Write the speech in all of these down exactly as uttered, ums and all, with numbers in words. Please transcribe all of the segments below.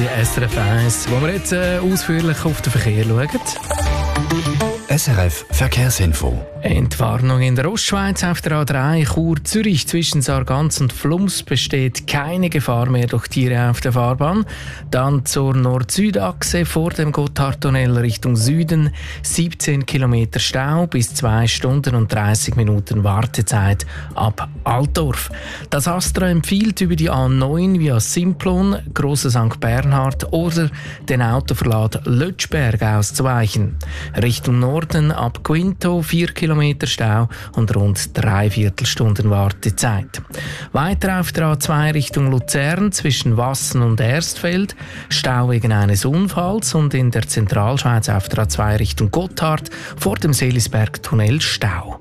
S R F eins, wo wir jetzt äh, ausführlich auf den Verkehr schauen. S R F Verkehrsinfo. Entwarnung in der Ostschweiz auf der A drei Chur-Zürich zwischen Sargans und Flums besteht keine Gefahr mehr durch Tiere auf der Fahrbahn. Dann zur Nord-Süd-Achse vor dem Gotthardtunnel Richtung Süden siebzehn Kilometer Stau bis zwei Stunden und dreißig Minuten Wartezeit ab Altdorf. Das Astra empfiehlt über die A neun via Simplon, Grosse Sankt Bernhard oder den Autoverlad Lötschberg auszuweichen. Richtung Norden ab Quinto vier Kilometer Stau und rund dreiviertel Stunden Wartezeit. Weiter auf der A zwei Richtung Luzern zwischen Wassen und Erstfeld Stau wegen eines Unfalls und in der Zentralschweiz auf der A zwei Richtung Gotthard vor dem Seelisberg-Tunnel Stau.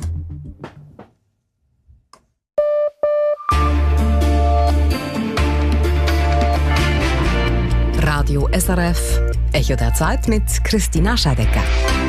Radio S R F, Echo der Zeit mit Christina Scheidecker.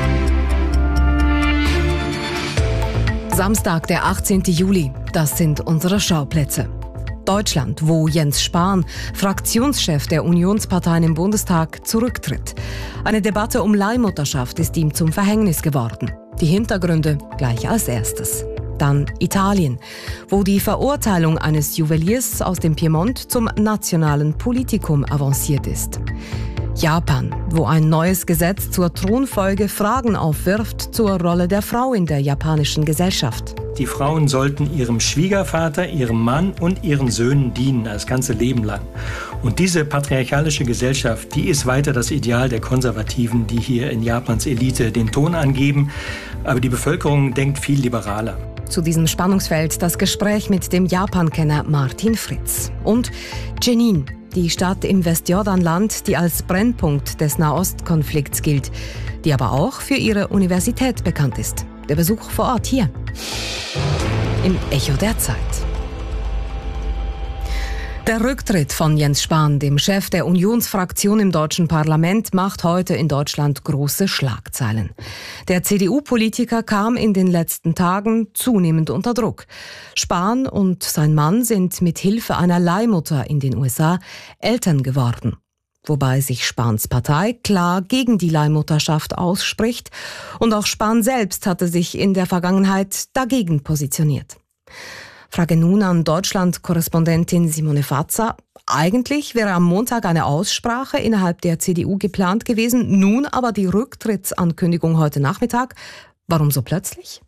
Samstag, der achtzehnten Juli, das sind unsere Schauplätze. Deutschland, wo Jens Spahn, Fraktionschef der Unionsparteien im Bundestag, zurücktritt. Eine Debatte um Leihmutterschaft ist ihm zum Verhängnis geworden. Die Hintergründe gleich als erstes. Dann Italien, wo die Verurteilung eines Juweliers aus dem Piemont zum nationalen Politikum avanciert ist. Japan, wo ein neues Gesetz zur Thronfolge Fragen aufwirft zur Rolle der Frau in der japanischen Gesellschaft. Die Frauen sollten ihrem Schwiegervater, ihrem Mann und ihren Söhnen dienen, das ganze Leben lang. Und diese patriarchalische Gesellschaft, die ist weiter das Ideal der Konservativen, die hier in Japans Elite den Ton angeben. Aber die Bevölkerung denkt viel liberaler. Zu diesem Spannungsfeld das Gespräch mit dem Japan-Kenner Martin Fritz. Und Jenin, die Stadt im Westjordanland, die als Brennpunkt des Nahostkonflikts gilt, die aber auch für ihre Universität bekannt ist. Der Besuch vor Ort hier im Echo der Zeit. Der Rücktritt von Jens Spahn, dem Chef der Unionsfraktion im deutschen Parlament, macht heute in Deutschland große Schlagzeilen. Der C D U-Politiker kam in den letzten Tagen zunehmend unter Druck. Spahn und sein Mann sind mit Hilfe einer Leihmutter in den U S A Eltern geworden. Wobei sich Spahns Partei klar gegen die Leihmutterschaft ausspricht. Und auch Spahn selbst hatte sich in der Vergangenheit dagegen positioniert. Frage nun an Deutschland-Korrespondentin Simone Fatzer. Eigentlich wäre am Montag eine Aussprache innerhalb der C D U geplant gewesen, nun aber die Rücktrittsankündigung heute Nachmittag. Warum so plötzlich?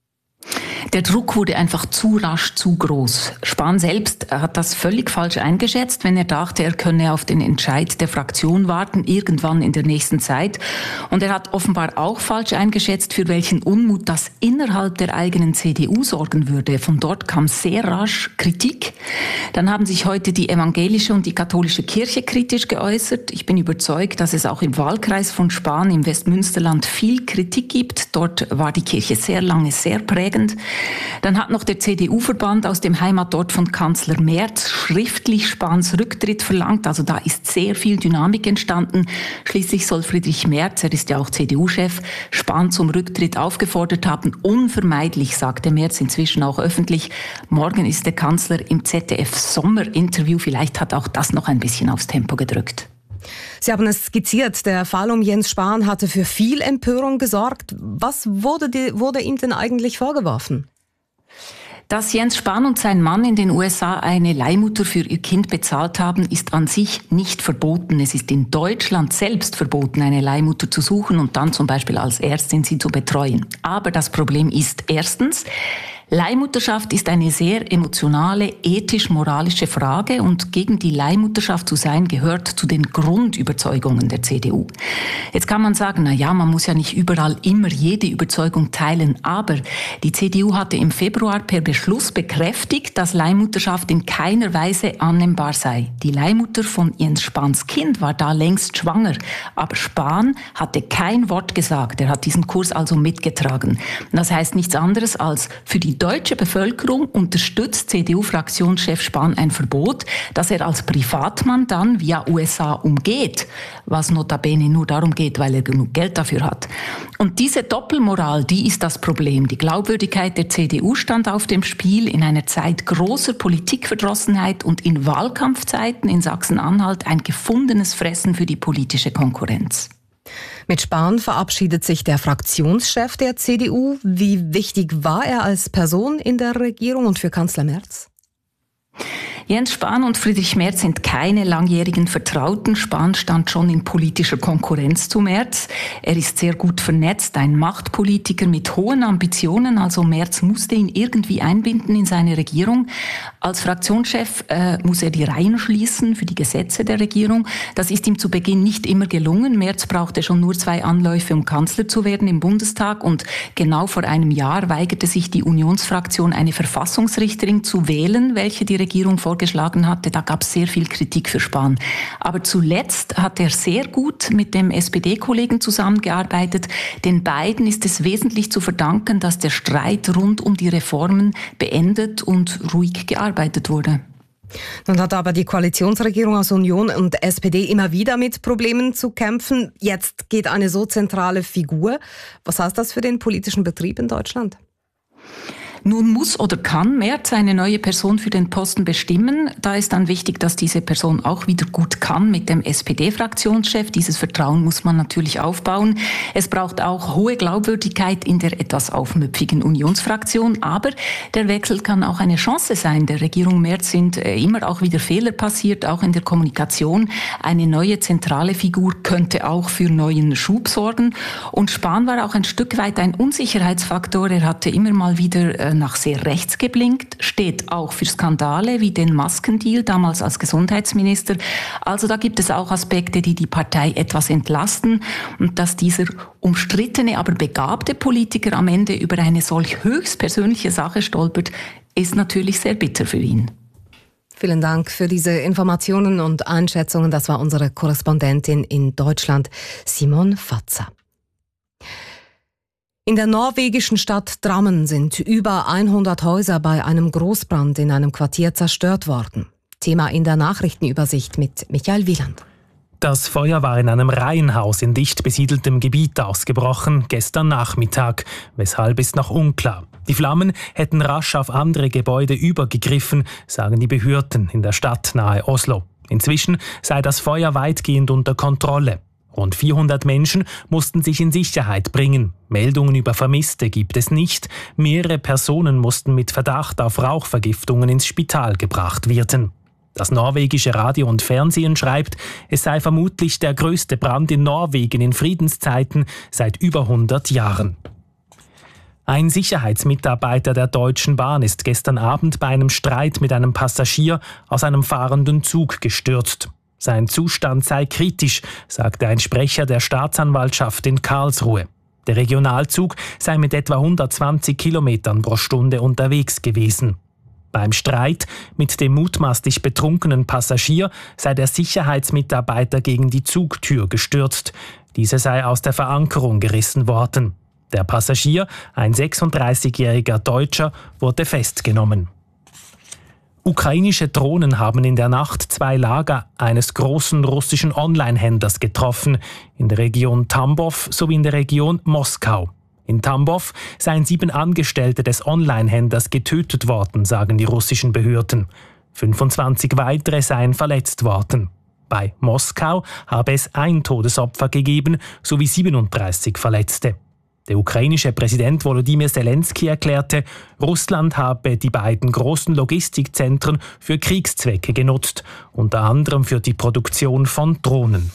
Der Druck wurde einfach zu rasch zu groß. Spahn selbst hat das völlig falsch eingeschätzt, wenn er dachte, er könne auf den Entscheid der Fraktion warten, irgendwann in der nächsten Zeit. Und er hat offenbar auch falsch eingeschätzt, für welchen Unmut das innerhalb der eigenen C D U sorgen würde. Von dort kam sehr rasch Kritik. Dann haben sich heute die evangelische und die katholische Kirche kritisch geäußert. Ich bin überzeugt, dass es auch im Wahlkreis von Spahn im Westmünsterland viel Kritik gibt. Dort war die Kirche sehr lange sehr prägend. Dann hat noch der C D U-Verband aus dem Heimatort von Kanzler Merz schriftlich Spahns Rücktritt verlangt. Also da ist sehr viel Dynamik entstanden. Schließlich soll Friedrich Merz, er ist ja auch C D U-Chef, Spahn zum Rücktritt aufgefordert haben. Unvermeidlich, sagte Merz inzwischen auch öffentlich. Morgen ist der Kanzler im Z D F-Sommerinterview. Vielleicht hat auch das noch ein bisschen aufs Tempo gedrückt. Sie haben es skizziert, der Fall um Jens Spahn hatte für viel Empörung gesorgt. Was wurde, die, wurde ihm denn eigentlich vorgeworfen? Dass Jens Spahn und sein Mann in den U S A eine Leihmutter für ihr Kind bezahlt haben, ist an sich nicht verboten. Es ist in Deutschland selbst verboten, eine Leihmutter zu suchen und dann zum Beispiel als Ärztin sie zu betreuen. Aber das Problem ist erstens, Leihmutterschaft ist eine sehr emotionale, ethisch-moralische Frage und gegen die Leihmutterschaft zu sein gehört zu den Grundüberzeugungen der C D U. Jetzt kann man sagen, na ja, man muss ja nicht überall immer jede Überzeugung teilen, aber die C D U hatte im Februar per Beschluss bekräftigt, dass Leihmutterschaft in keiner Weise annehmbar sei. Die Leihmutter von Jens Spahns Kind war da längst schwanger, aber Spahn hatte kein Wort gesagt. Er hat diesen Kurs also mitgetragen. Das heißt nichts anderes als für die Die deutsche Bevölkerung unterstützt C D U-Fraktionschef Spahn ein Verbot, das er als Privatmann dann via U S A umgeht, was notabene nur darum geht, weil er genug Geld dafür hat. Und diese Doppelmoral, die ist das Problem. Die Glaubwürdigkeit der C D U stand auf dem Spiel in einer Zeit großer Politikverdrossenheit und in Wahlkampfzeiten in Sachsen-Anhalt ein gefundenes Fressen für die politische Konkurrenz. Mit Spahn verabschiedet sich der Fraktionschef der C D U. Wie wichtig war er als Person in der Regierung und für Kanzler Merz? Jens Spahn und Friedrich Merz sind keine langjährigen Vertrauten. Spahn stand schon in politischer Konkurrenz zu Merz. Er ist sehr gut vernetzt, ein Machtpolitiker mit hohen Ambitionen. Also Merz musste ihn irgendwie einbinden in seine Regierung. Als Fraktionschef äh, muss er die Reihen schließen für die Gesetze der Regierung. Das ist ihm zu Beginn nicht immer gelungen. Merz brauchte schon nur zwei Anläufe, um Kanzler zu werden im Bundestag. Und genau vor einem Jahr weigerte sich die Unionsfraktion, eine Verfassungsrichterin zu wählen, welche die Regierung vorgeschlagen hatte. Da gab es sehr viel Kritik für Spahn. Aber zuletzt hat er sehr gut mit dem S P D-Kollegen zusammengearbeitet. Den beiden ist es wesentlich zu verdanken, dass der Streit rund um die Reformen beendet und ruhig gearbeitet wurde. Nun hat aber die Koalitionsregierung aus Union und S P D immer wieder mit Problemen zu kämpfen. Jetzt geht eine so zentrale Figur. Was heißt das für den politischen Betrieb in Deutschland? Nun muss oder kann Merz eine neue Person für den Posten bestimmen. Da ist dann wichtig, dass diese Person auch wieder gut kann mit dem S P D-Fraktionschef. Dieses Vertrauen muss man natürlich aufbauen. Es braucht auch hohe Glaubwürdigkeit in der etwas aufmüpfigen Unionsfraktion. Aber der Wechsel kann auch eine Chance sein. Der Regierung Merz sind immer auch wieder Fehler passiert, auch in der Kommunikation. Eine neue zentrale Figur könnte auch für neuen Schub sorgen. Und Spahn war auch ein Stück weit ein Unsicherheitsfaktor. Er hatte immer mal wieder nach sehr rechts geblinkt, steht auch für Skandale wie den Maskendeal, damals als Gesundheitsminister. Also da gibt es auch Aspekte, die die Partei etwas entlasten. Und dass dieser umstrittene, aber begabte Politiker am Ende über eine solch höchstpersönliche Sache stolpert, ist natürlich sehr bitter für ihn. Vielen Dank für diese Informationen und Einschätzungen. Das war unsere Korrespondentin in Deutschland, Simon Fatzer. In der norwegischen Stadt Drammen sind über hundert Häuser bei einem Großbrand in einem Quartier zerstört worden. Thema in der Nachrichtenübersicht mit Michael Wieland. Das Feuer war in einem Reihenhaus in dicht besiedeltem Gebiet ausgebrochen, gestern Nachmittag. Weshalb ist noch unklar. Die Flammen hätten rasch auf andere Gebäude übergegriffen, sagen die Behörden in der Stadt nahe Oslo. Inzwischen sei das Feuer weitgehend unter Kontrolle. Rund vierhundert Menschen mussten sich in Sicherheit bringen. Meldungen über Vermisste gibt es nicht. Mehrere Personen mussten mit Verdacht auf Rauchvergiftungen ins Spital gebracht werden. Das norwegische Radio und Fernsehen schreibt, es sei vermutlich der größte Brand in Norwegen in Friedenszeiten seit über hundert Jahren. Ein Sicherheitsmitarbeiter der Deutschen Bahn ist gestern Abend bei einem Streit mit einem Passagier aus einem fahrenden Zug gestürzt. Sein Zustand sei kritisch, sagte ein Sprecher der Staatsanwaltschaft in Karlsruhe. Der Regionalzug sei mit etwa hundertzwanzig Kilometern pro Stunde unterwegs gewesen. Beim Streit mit dem mutmaßlich betrunkenen Passagier sei der Sicherheitsmitarbeiter gegen die Zugtür gestürzt. Diese sei aus der Verankerung gerissen worden. Der Passagier, ein sechsunddreißigjähriger Deutscher, wurde festgenommen. Ukrainische Drohnen haben in der Nacht zwei Lager eines großen russischen Online-Händlers getroffen, in der Region Tambov sowie in der Region Moskau. In Tambov seien sieben Angestellte des Online-Händlers getötet worden, sagen die russischen Behörden. fünfundzwanzig weitere seien verletzt worden. Bei Moskau habe es ein Todesopfer gegeben sowie siebenunddreißig Verletzte. Der ukrainische Präsident Volodymyr Zelensky erklärte, Russland habe die beiden großen Logistikzentren für Kriegszwecke genutzt, unter anderem für die Produktion von Drohnen.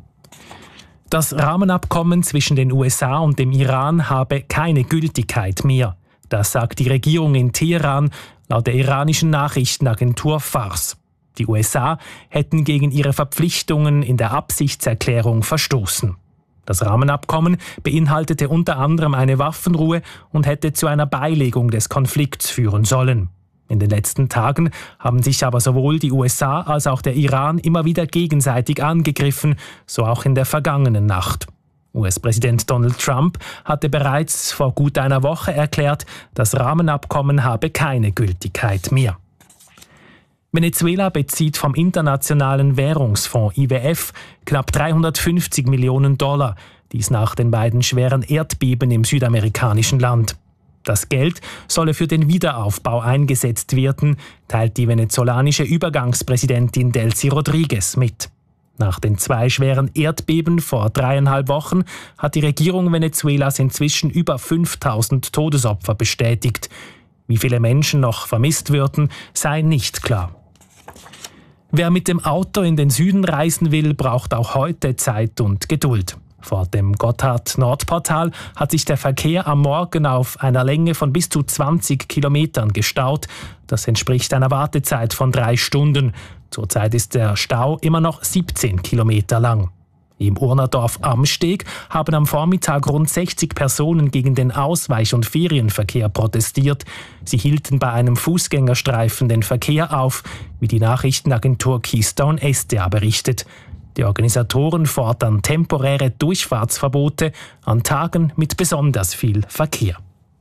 Das Rahmenabkommen zwischen den U S A und dem Iran habe keine Gültigkeit mehr. Das sagt die Regierung in Teheran laut der iranischen Nachrichtenagentur Fars. Die U S A hätten gegen ihre Verpflichtungen in der Absichtserklärung verstoßen. Das Rahmenabkommen beinhaltete unter anderem eine Waffenruhe und hätte zu einer Beilegung des Konflikts führen sollen. In den letzten Tagen haben sich aber sowohl die U S A als auch der Iran immer wieder gegenseitig angegriffen, so auch in der vergangenen Nacht. U S-Präsident Donald Trump hatte bereits vor gut einer Woche erklärt, das Rahmenabkommen habe keine Gültigkeit mehr. Venezuela bezieht vom Internationalen Währungsfonds I W F knapp dreihundertfünfzig Millionen Dollar, dies nach den beiden schweren Erdbeben im südamerikanischen Land. Das Geld solle für den Wiederaufbau eingesetzt werden, teilt die venezolanische Übergangspräsidentin Delcy Rodriguez mit. Nach den zwei schweren Erdbeben vor dreieinhalb Wochen hat die Regierung Venezuelas inzwischen über fünftausend Todesopfer bestätigt. Wie viele Menschen noch vermisst würden, sei nicht klar. Wer mit dem Auto in den Süden reisen will, braucht auch heute Zeit und Geduld. Vor dem Gotthard-Nordportal hat sich der Verkehr am Morgen auf einer Länge von bis zu zwanzig Kilometern gestaut. Das entspricht einer Wartezeit von drei Stunden. Zurzeit ist der Stau immer noch siebzehn Kilometer lang. Im Urnerdorf am Steg haben am Vormittag rund sechzig Personen gegen den Ausweich- und Ferienverkehr protestiert. Sie hielten bei einem Fußgängerstreifen den Verkehr auf, wie die Nachrichtenagentur Keystone S D A berichtet. Die Organisatoren fordern temporäre Durchfahrtsverbote an Tagen mit besonders viel Verkehr.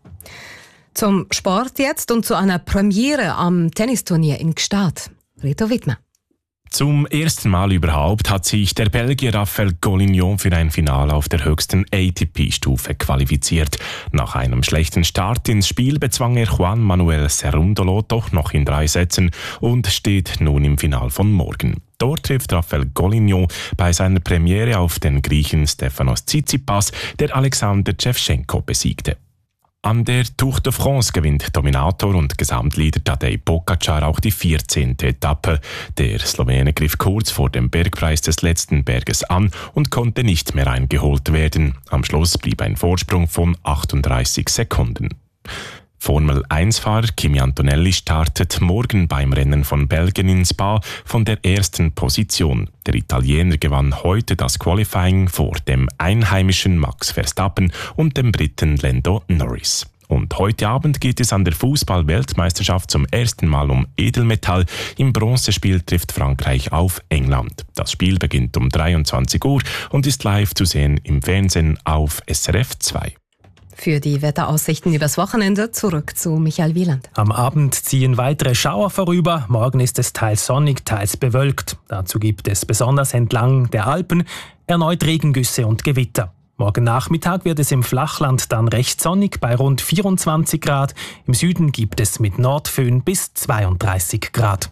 Zum Sport jetzt und zu einer Premiere am Tennisturnier in Gstaad. Reto Wittmer. Zum ersten Mal überhaupt hat sich der Belgier Raphael Collignon für ein Finale auf der höchsten A T P-Stufe qualifiziert. Nach einem schlechten Start ins Spiel bezwang er Juan Manuel Cerundolo doch noch in drei Sätzen und steht nun im Finale von morgen. Dort trifft Raphael Collignon bei seiner Premiere auf den Griechen Stefanos Tsitsipas, der Alexander Shevchenko besiegte. An der Tour de France gewinnt Dominator und Gesamtleader Tadej Pogačar auch die vierzehnte Etappe. Der Slowene griff kurz vor dem Bergpreis des letzten Berges an und konnte nicht mehr eingeholt werden. Am Schluss blieb ein Vorsprung von achtunddreißig Sekunden. Formel eins Fahrer Kimi Antonelli startet morgen beim Rennen von Belgien in Spa von der ersten Position. Der Italiener gewann heute das Qualifying vor dem einheimischen Max Verstappen und dem Briten Lando Norris. Und heute Abend geht es an der Fußball-Weltmeisterschaft zum ersten Mal um Edelmetall. Im Bronzespiel trifft Frankreich auf England. Das Spiel beginnt um dreiundzwanzig Uhr und ist live zu sehen im Fernsehen auf S R F zwei. Für die Wetteraussichten übers Wochenende zurück zu Michael Wieland. Am Abend ziehen weitere Schauer vorüber. Morgen ist es teils sonnig, teils bewölkt. Dazu gibt es besonders entlang der Alpen erneut Regengüsse und Gewitter. Morgen Nachmittag wird es im Flachland dann recht sonnig bei rund vierundzwanzig Grad. Im Süden gibt es mit Nordföhn bis zweiunddreißig Grad.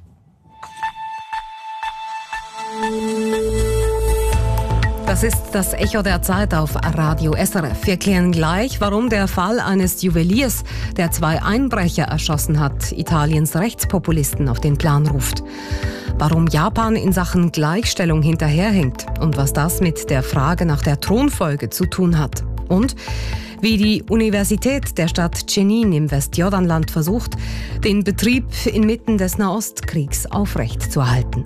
Das ist das Echo der Zeit auf Radio S R F. Wir klären gleich, warum der Fall eines Juweliers, der zwei Einbrecher erschossen hat, Italiens Rechtspopulisten auf den Plan ruft. Warum Japan in Sachen Gleichstellung hinterherhinkt und was das mit der Frage nach der Thronfolge zu tun hat. Und wie die Universität der Stadt Jenin im Westjordanland versucht, den Betrieb inmitten des Nahostkriegs aufrechtzuerhalten.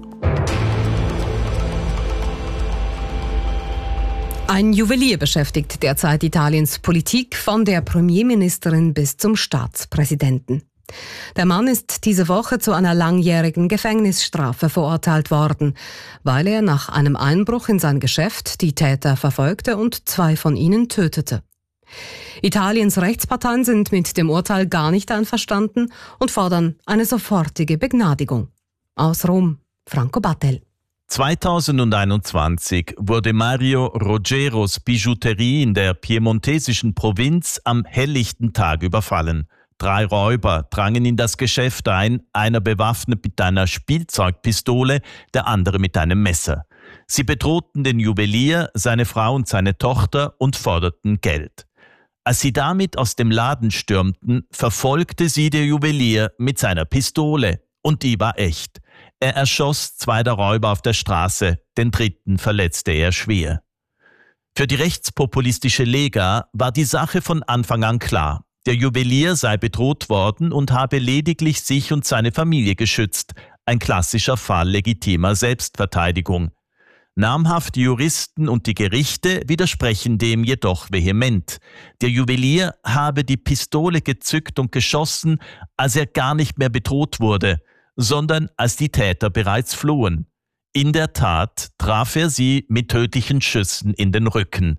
Ein Juwelier beschäftigt derzeit Italiens Politik, von der Premierministerin bis zum Staatspräsidenten. Der Mann ist diese Woche zu einer langjährigen Gefängnisstrafe verurteilt worden, weil er nach einem Einbruch in sein Geschäft die Täter verfolgte und zwei von ihnen tötete. Italiens Rechtsparteien sind mit dem Urteil gar nicht einverstanden und fordern eine sofortige Begnadigung. Aus Rom, Franco Battel. zweitausendeinundzwanzig wurde Mario Roggeros Bijouterie in der piemontesischen Provinz am helllichten Tag überfallen. Drei Räuber drangen in das Geschäft ein, einer bewaffnet mit einer Spielzeugpistole, der andere mit einem Messer. Sie bedrohten den Juwelier, seine Frau und seine Tochter und forderten Geld. Als sie damit aus dem Laden stürmten, verfolgte sie der Juwelier mit seiner Pistole. Und die war echt. Er erschoss zwei der Räuber auf der Straße, den dritten verletzte er schwer. Für die rechtspopulistische Lega war die Sache von Anfang an klar. Der Juwelier sei bedroht worden und habe lediglich sich und seine Familie geschützt. Ein klassischer Fall legitimer Selbstverteidigung. Namhafte Juristen und die Gerichte widersprechen dem jedoch vehement. Der Juwelier habe die Pistole gezückt und geschossen, als er gar nicht mehr bedroht wurde, sondern als die Täter bereits flohen. In der Tat traf er sie mit tödlichen Schüssen in den Rücken.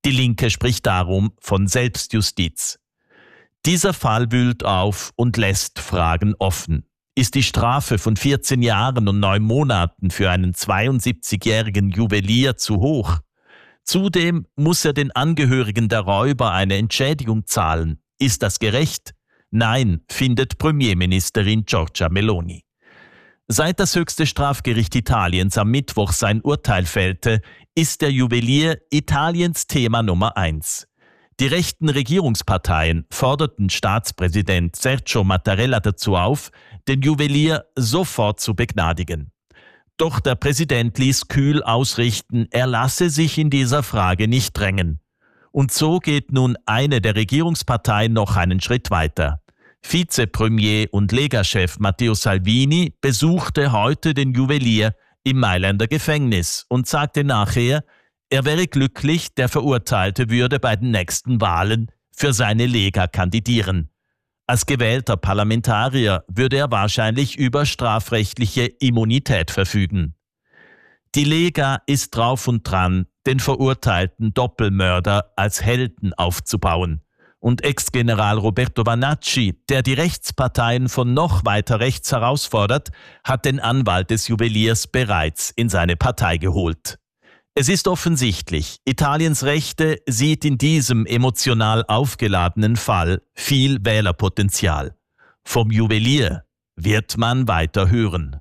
Die Linke spricht darum von Selbstjustiz. Dieser Fall wühlt auf und lässt Fragen offen. Ist die Strafe von vierzehn Jahren und neun Monaten für einen zweiundsiebzigjährigen Juwelier zu hoch? Zudem muss er den Angehörigen der Räuber eine Entschädigung zahlen. Ist das gerecht? Nein, findet Premierministerin Giorgia Meloni. Seit das höchste Strafgericht Italiens am Mittwoch sein Urteil fällte, ist der Juwelier Italiens Thema Nummer eins. Die rechten Regierungsparteien forderten Staatspräsident Sergio Mattarella dazu auf, den Juwelier sofort zu begnadigen. Doch der Präsident ließ kühl ausrichten, er lasse sich in dieser Frage nicht drängen. Und so geht nun eine der Regierungsparteien noch einen Schritt weiter. Vizepremier und Lega-Chef Matteo Salvini besuchte heute den Juwelier im Mailänder Gefängnis und sagte nachher, er wäre glücklich, der Verurteilte würde bei den nächsten Wahlen für seine Lega kandidieren. Als gewählter Parlamentarier würde er wahrscheinlich über strafrechtliche Immunität verfügen. Die Lega ist drauf und dran, den verurteilten Doppelmörder als Helden aufzubauen. Und Ex-General Roberto Vanacci, der die Rechtsparteien von noch weiter rechts herausfordert, hat den Anwalt des Juweliers bereits in seine Partei geholt. Es ist offensichtlich, Italiens Rechte sieht in diesem emotional aufgeladenen Fall viel Wählerpotenzial. Vom Juwelier wird man weiter hören.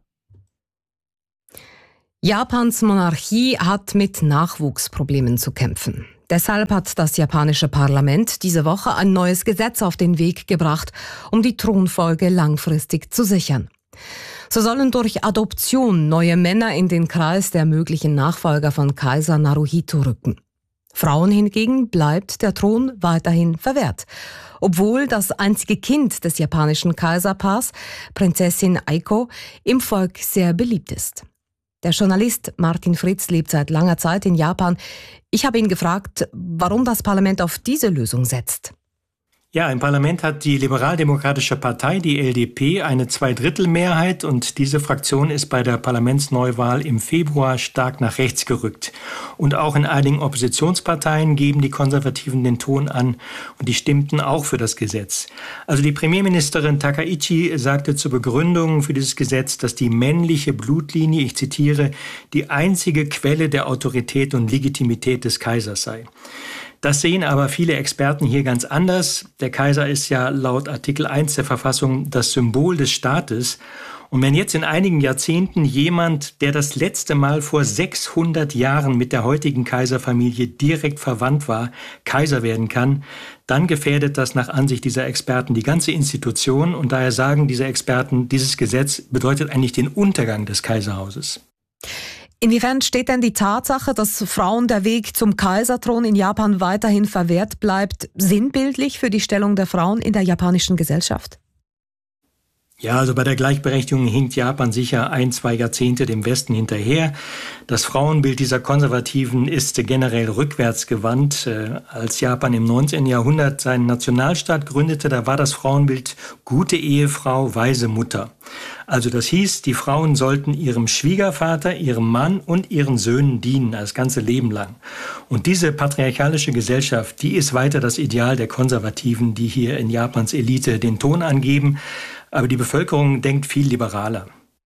Japans Monarchie hat mit Nachwuchsproblemen zu kämpfen. Deshalb hat das japanische Parlament diese Woche ein neues Gesetz auf den Weg gebracht, um die Thronfolge langfristig zu sichern. So sollen durch Adoption neue Männer in den Kreis der möglichen Nachfolger von Kaiser Naruhito rücken. Frauen hingegen bleibt der Thron weiterhin verwehrt, obwohl das einzige Kind des japanischen Kaiserpaars, Prinzessin Aiko, im Volk sehr beliebt ist. Der Journalist Martin Fritz lebt seit langer Zeit in Japan. Ich habe ihn gefragt, warum das Parlament auf diese Lösung setzt. Ja, im Parlament hat die Liberaldemokratische Partei, die L D P, eine Zweidrittelmehrheit und diese Fraktion ist bei der Parlamentsneuwahl im Februar stark nach rechts gerückt. Und auch in einigen Oppositionsparteien geben die Konservativen den Ton an und die stimmten auch für das Gesetz. Also die Premierministerin Takaichi sagte zur Begründung für dieses Gesetz, dass die männliche Blutlinie, ich zitiere, die einzige Quelle der Autorität und Legitimität des Kaisers sei. Das sehen aber viele Experten hier ganz anders. Der Kaiser ist ja laut Artikel eins der Verfassung das Symbol des Staates. Und wenn jetzt in einigen Jahrzehnten jemand, der das letzte Mal vor sechshundert Jahren mit der heutigen Kaiserfamilie direkt verwandt war, Kaiser werden kann, dann gefährdet das nach Ansicht dieser Experten die ganze Institution. Und daher sagen diese Experten, dieses Gesetz bedeutet eigentlich den Untergang des Kaiserhauses. Inwiefern steht denn die Tatsache, dass Frauen der Weg zum Kaiserthron in Japan weiterhin verwehrt bleibt, sinnbildlich für die Stellung der Frauen in der japanischen Gesellschaft? Ja, also bei der Gleichberechtigung hinkt Japan sicher ein, zwei Jahrzehnte dem Westen hinterher. Das Frauenbild dieser Konservativen ist generell rückwärts gewandt. Als Japan im neunzehnten Jahrhundert seinen Nationalstaat gründete, da war das Frauenbild gute Ehefrau, weise Mutter. Also das hieß, die Frauen sollten ihrem Schwiegervater, ihrem Mann und ihren Söhnen dienen, das ganze Leben lang. Und diese patriarchalische Gesellschaft, die ist weiter das Ideal der Konservativen, die hier in Japans Elite den Ton angeben. Aber die Bevölkerung denkt viel liberaler.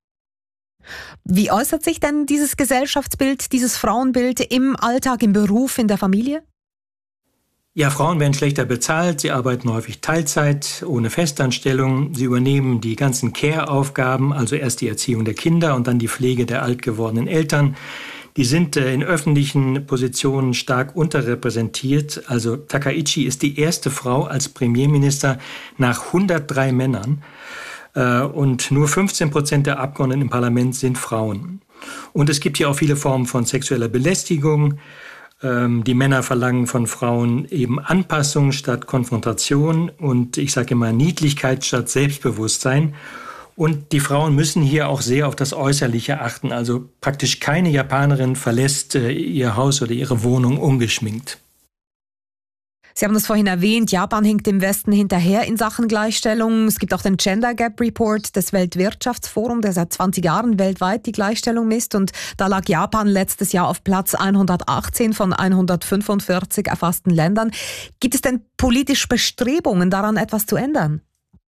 Wie äußert sich denn dieses Gesellschaftsbild, dieses Frauenbild im Alltag, im Beruf, in der Familie? Ja, Frauen werden schlechter bezahlt, sie arbeiten häufig Teilzeit, ohne Festanstellung. Sie übernehmen die ganzen Care-Aufgaben, also erst die Erziehung der Kinder und dann die Pflege der alt gewordenen Eltern. Die sind in öffentlichen Positionen stark unterrepräsentiert. Also Takaichi ist die erste Frau als Premierminister nach hundertdrei Männern. Und nur fünfzehn Prozent der Abgeordneten im Parlament sind Frauen. Und es gibt hier auch viele Formen von sexueller Belästigung. Die Männer verlangen von Frauen eben Anpassung statt Konfrontation und ich sage immer Niedlichkeit statt Selbstbewusstsein. Und die Frauen müssen hier auch sehr auf das Äußerliche achten. Also praktisch keine Japanerin verlässt ihr Haus oder ihre Wohnung ungeschminkt. Sie haben das vorhin erwähnt, Japan hinkt dem Westen hinterher in Sachen Gleichstellung. Es gibt auch den Gender Gap Report des Weltwirtschaftsforums, der seit zwanzig Jahren weltweit die Gleichstellung misst. Und da lag Japan letztes Jahr auf Platz hundertachtzehn von hundertfünfundvierzig erfassten Ländern. Gibt es denn politisch Bestrebungen, daran etwas zu ändern?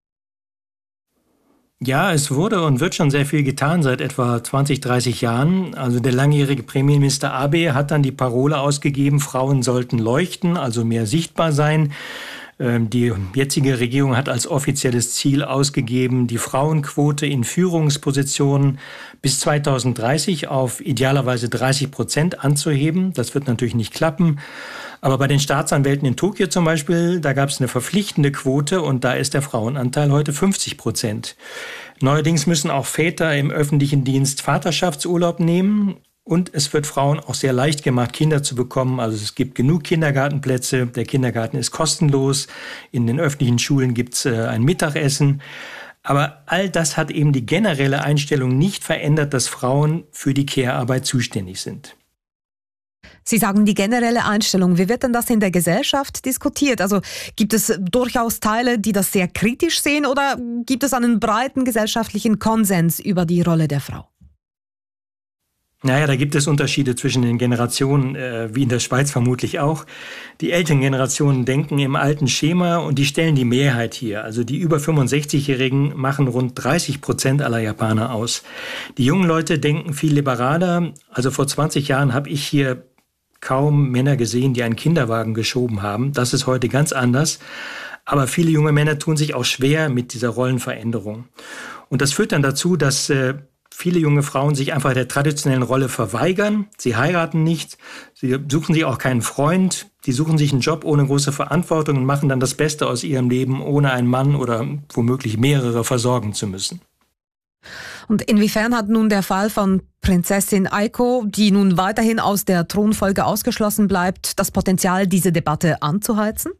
Ja, es wurde und wird schon sehr viel getan seit etwa zwanzig, dreißig Jahren. Also der langjährige Premierminister Abe hat dann die Parole ausgegeben, Frauen sollten leuchten, also mehr sichtbar sein. Die jetzige Regierung hat als offizielles Ziel ausgegeben, die Frauenquote in Führungspositionen bis zweitausenddreißig auf idealerweise dreißig Prozent anzuheben. Das wird natürlich nicht klappen. Aber bei den Staatsanwälten in Tokio zum Beispiel, da gab es eine verpflichtende Quote und da ist der Frauenanteil heute fünfzig Prozent. Neuerdings müssen auch Väter im öffentlichen Dienst Vaterschaftsurlaub nehmen. Und es wird Frauen auch sehr leicht gemacht, Kinder zu bekommen. Also es gibt genug Kindergartenplätze. Der Kindergarten ist kostenlos. In den öffentlichen Schulen gibt es äh, ein Mittagessen. Aber all das hat eben die generelle Einstellung nicht verändert, dass Frauen für die Care-Arbeit zuständig sind. Sie sagen die generelle Einstellung. Wie wird denn das in der Gesellschaft diskutiert? Also gibt es durchaus Teile, die das sehr kritisch sehen, oder gibt es einen breiten gesellschaftlichen Konsens über die Rolle der Frau? Naja, da gibt es Unterschiede zwischen den Generationen, äh, wie in der Schweiz vermutlich auch. Die älteren Generationen denken im alten Schema und die stellen die Mehrheit hier. Also die über fünfundsechzigjährigen machen rund dreißig Prozent aller Japaner aus. Die jungen Leute denken viel liberaler. Also vor zwanzig Jahren habe ich hier kaum Männer gesehen, die einen Kinderwagen geschoben haben. Das ist heute ganz anders. Aber viele junge Männer tun sich auch schwer mit dieser Rollenveränderung. Und das führt dann dazu, dass äh, viele junge Frauen sich einfach der traditionellen Rolle verweigern. Sie heiraten nicht, sie suchen sich auch keinen Freund, die suchen sich einen Job ohne große Verantwortung und machen dann das Beste aus ihrem Leben, ohne einen Mann oder womöglich mehrere versorgen zu müssen. Und inwiefern hat nun der Fall von Prinzessin Aiko, die nun weiterhin aus der Thronfolge ausgeschlossen bleibt, das Potenzial, diese Debatte anzuheizen?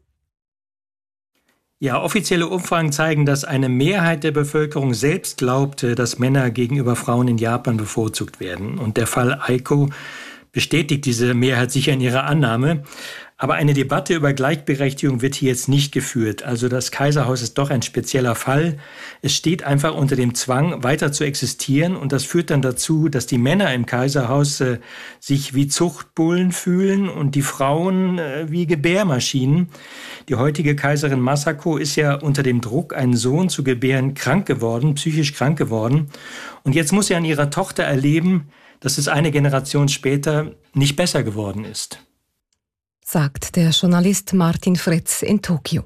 Ja, offizielle Umfragen zeigen, dass eine Mehrheit der Bevölkerung selbst glaubte, dass Männer gegenüber Frauen in Japan bevorzugt werden. Und der Fall Aiko bestätigt diese Mehrheit sicher in ihrer Annahme. Aber eine Debatte über Gleichberechtigung wird hier jetzt nicht geführt. Also das Kaiserhaus ist doch ein spezieller Fall. Es steht einfach unter dem Zwang, weiter zu existieren. Und das führt dann dazu, dass die Männer im Kaiserhaus äh, sich wie Zuchtbullen fühlen und die Frauen äh, wie Gebärmaschinen. Die heutige Kaiserin Masako ist ja unter dem Druck, einen Sohn zu gebären, krank geworden, psychisch krank geworden. Und jetzt muss sie an ihrer Tochter erleben, dass es eine Generation später nicht besser geworden ist. Sagt der Journalist Martin Fritz in Tokio.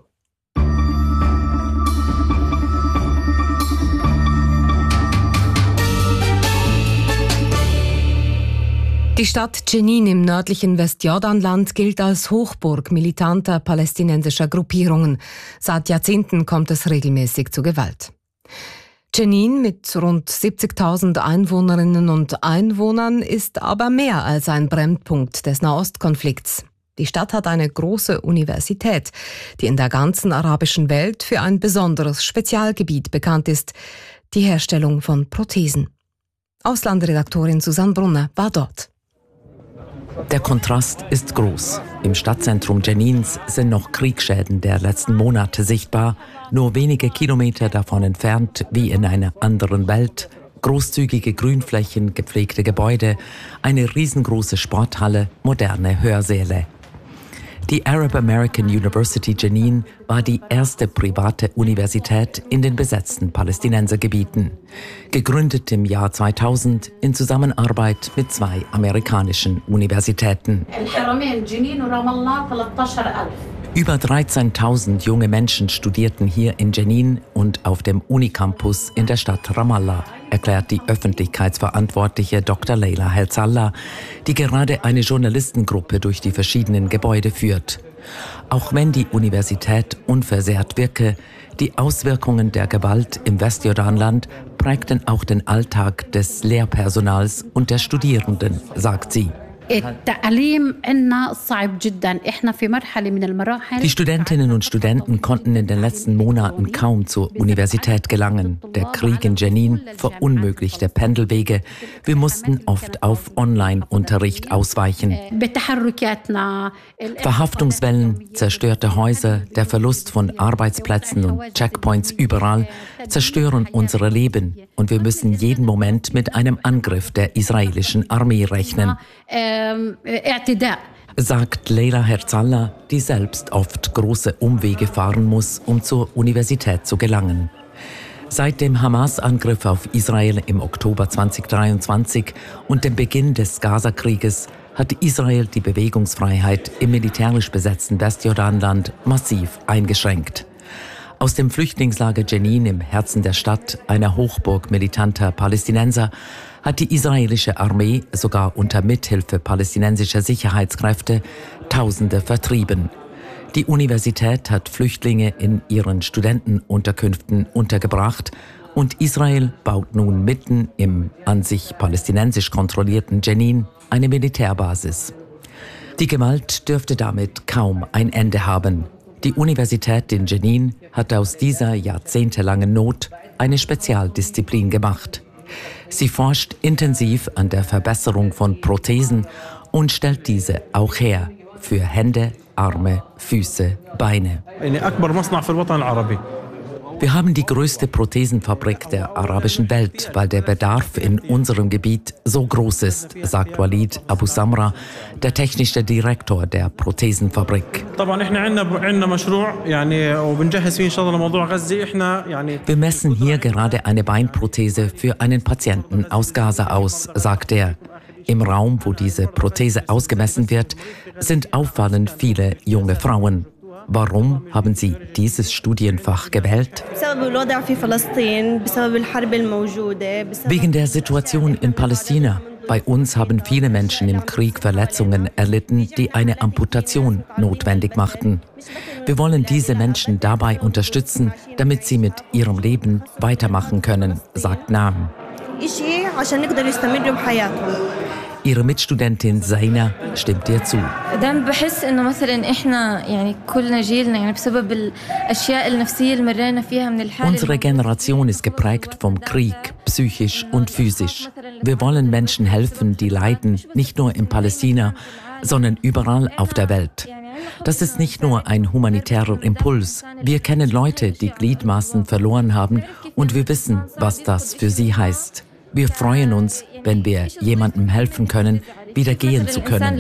Die Stadt Jenin im nördlichen Westjordanland gilt als Hochburg militanter palästinensischer Gruppierungen. Seit Jahrzehnten kommt es regelmäßig zu Gewalt. Jenin mit rund siebzigtausend Einwohnerinnen und Einwohnern ist aber mehr als ein Brennpunkt des Nahostkonflikts. Die Stadt hat eine große Universität, die in der ganzen arabischen Welt für ein besonderes Spezialgebiet bekannt ist, die Herstellung von Prothesen. Auslandredaktorin Susanne Brunner war dort. Der Kontrast ist groß. Im Stadtzentrum Jenins sind noch Kriegsschäden der letzten Monate sichtbar, nur wenige Kilometer davon entfernt, wie in einer anderen Welt. Großzügige Grünflächen, gepflegte Gebäude, eine riesengroße Sporthalle, moderne Hörsäle. Die Arab American University Jenin war die erste private Universität in den besetzten Palästinensergebieten. Gegründet im Jahr zweitausend in Zusammenarbeit mit zwei amerikanischen Universitäten. Über dreizehntausend junge Menschen studierten hier in Jenin und auf dem Unicampus in der Stadt Ramallah, erklärt die Öffentlichkeitsverantwortliche Doktor Leila Helzallah, die gerade eine Journalistengruppe durch die verschiedenen Gebäude führt. Auch wenn die Universität unversehrt wirke, die Auswirkungen der Gewalt im Westjordanland prägten auch den Alltag des Lehrpersonals und der Studierenden, sagt sie. Die Studentinnen und Studenten konnten in den letzten Monaten kaum zur Universität gelangen. Der Krieg in Jenin verunmöglichte Pendelwege. Wir mussten oft auf Online-Unterricht ausweichen. Verhaftungswellen, zerstörte Häuser, der Verlust von Arbeitsplätzen und Checkpoints überall zerstören unsere Leben. Und wir müssen jeden Moment mit einem Angriff der israelischen Armee rechnen, sagt Leila Herzallah, die selbst oft große Umwege fahren muss, um zur Universität zu gelangen. Seit dem Hamas-Angriff auf Israel im Oktober zweitausenddreiundzwanzig und dem Beginn des Gaza-Krieges hat Israel die Bewegungsfreiheit im militärisch besetzten Westjordanland massiv eingeschränkt. Aus dem Flüchtlingslager Jenin im Herzen der Stadt, einer Hochburg militanter Palästinenser, hat die israelische Armee sogar unter Mithilfe palästinensischer Sicherheitskräfte Tausende vertrieben. Die Universität hat Flüchtlinge in ihren Studentenunterkünften untergebracht und Israel baut nun mitten im an sich palästinensisch kontrollierten Jenin eine Militärbasis. Die Gewalt dürfte damit kaum ein Ende haben. Die Universität in Jenin hat aus dieser jahrzehntelangen Not eine Spezialdisziplin gemacht. Sie forscht intensiv an der Verbesserung von Prothesen und stellt diese auch her für Hände, Arme, Füße, Beine. Wir haben die größte Prothesenfabrik der arabischen Welt, weil der Bedarf in unserem Gebiet so groß ist, sagt Walid Abu Samra, der technische Direktor der Prothesenfabrik. Wir messen hier gerade eine Beinprothese für einen Patienten aus Gaza aus, sagt er. Im Raum, wo diese Prothese ausgemessen wird, sind auffallend viele junge Frauen. Warum haben Sie dieses Studienfach gewählt? Wegen der Situation in Palästina. Bei uns haben viele Menschen im Krieg Verletzungen erlitten, die eine Amputation notwendig machten. Wir wollen diese Menschen dabei unterstützen, damit sie mit ihrem Leben weitermachen können, sagt Naam. Ihre Mitstudentin Zaina stimmt ihr zu. Unsere Generation ist geprägt vom Krieg, psychisch und physisch. Wir wollen Menschen helfen, die leiden, nicht nur in Palästina, sondern überall auf der Welt. Das ist nicht nur ein humanitärer Impuls. Wir kennen Leute, die Gliedmaßen verloren haben, und wir wissen, was das für sie heißt. Wir freuen uns, wenn wir jemandem helfen können, wieder gehen zu können.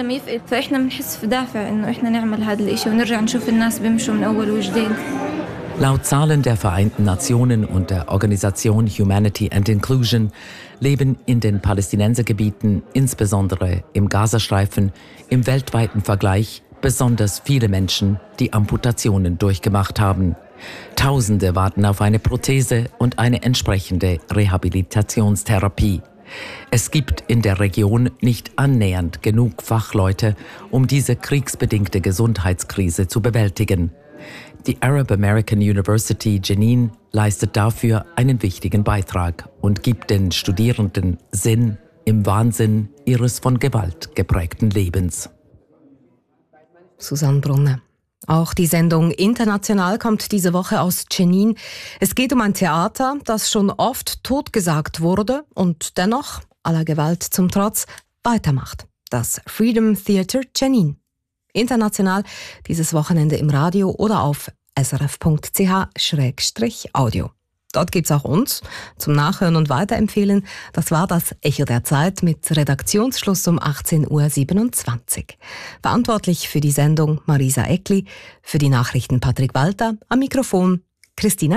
Laut Zahlen der Vereinten Nationen und der Organisation Humanity and Inclusion leben in den Palästinensergebieten, insbesondere im Gazastreifen, im weltweiten Vergleich besonders viele Menschen, die Amputationen durchgemacht haben. Tausende warten auf eine Prothese und eine entsprechende Rehabilitationstherapie. Es gibt in der Region nicht annähernd genug Fachleute, um diese kriegsbedingte Gesundheitskrise zu bewältigen. Die Arab American University Jenin leistet dafür einen wichtigen Beitrag und gibt den Studierenden Sinn im Wahnsinn ihres von Gewalt geprägten Lebens. Susanne Brunner. Auch die Sendung International kommt diese Woche aus Jenin. Es geht um ein Theater, das schon oft totgesagt wurde und dennoch, aller Gewalt zum Trotz, weitermacht. Das Freedom Theater Jenin. International dieses Wochenende im Radio oder auf s r f punkt c h schrägstrich audio. Dort gibt's auch uns zum Nachhören und Weiterempfehlen. Das war das Echo der Zeit mit Redaktionsschluss um achtzehn Uhr siebenundzwanzig. Verantwortlich für die Sendung Marisa Eckli, für die Nachrichten Patrick Walter, am Mikrofon Christina.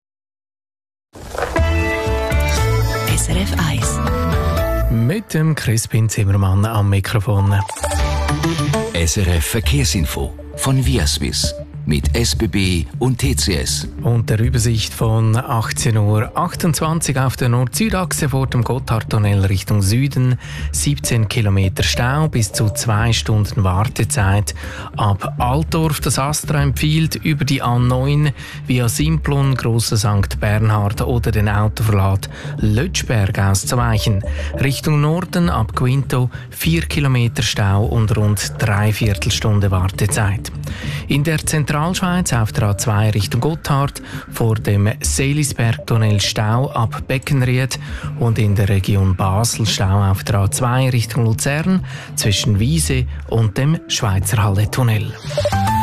S R F eins. Mit dem Crispin Zimmermann am Mikrofon. S R F Verkehrsinfo von Viaswiss. mit S B B und T C S. Und der Übersicht von achtzehn Uhr achtundzwanzig auf der Nord-Süd-Achse vor dem Gotthardtunnel Richtung Süden. siebzehn Kilometer Stau bis zu zwei Stunden Wartezeit. Ab Altdorf das Astra empfiehlt, über die A neun via Simplon, Grosser Sankt Bernhard oder den Autoverlad Lötschberg auszuweichen. Richtung Norden ab Quinto vier Kilometer Stau und rund drei Viertelstunde Wartezeit. In der Zentralschweiz auf der A zwei Richtung Gotthard vor dem Seelisbergtunnel Stau ab Beckenried und in der Region Basel Stau auf der A zwei Richtung Luzern zwischen Wiese und dem Schweizerhalle-Tunnel.